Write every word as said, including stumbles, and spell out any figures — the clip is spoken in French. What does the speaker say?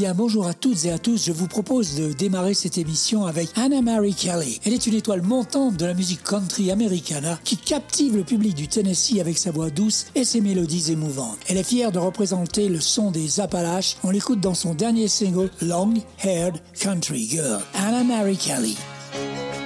bien, bonjour à toutes et à tous. Je vous propose de démarrer cette émission avec Anna Mary Kelly. Elle est une étoile montante de la musique country americana qui captive le public du Tennessee avec sa voix douce et ses mélodies émouvantes. Elle est fière de représenter le son des Appalaches. On l'écoute dans son dernier single, Long Haired Country Girl. Anna Mary Kelly.